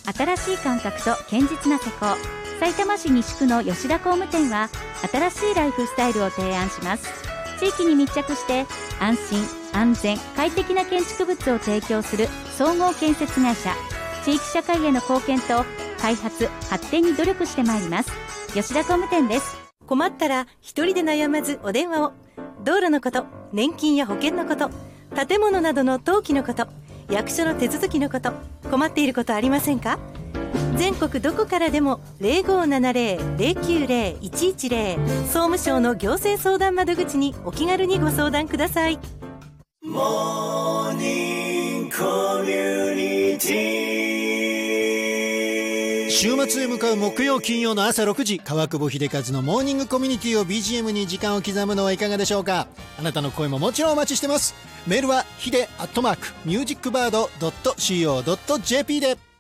新しい感覚と堅実な施工。さいたま市西区の吉田工務店は新しいライフスタイルを提案します。地域に密着して安心安全快適な建築物を提供する総合建設会社。地域社会への貢献と開発発展に努力してまいります。吉田工務店です。 困ったら一人で悩まずお電話を。道路のこと、年金や保険のこと、建物などの登記のこと、役所の手続きのこと、困っていることありませんか？全国どこからでも 0570-090-110 総務省の行政相談窓口にお気軽にご相談ください。 モーニングコミュニティ。週末へ向かう木曜金曜の朝6時、川久保秀和のモーニングコミュニティを BGM に時間を刻むのはいかがでしょうか。あなたの声ももちろんお待ちしてます。メールはhide@musicbird.co.jp で。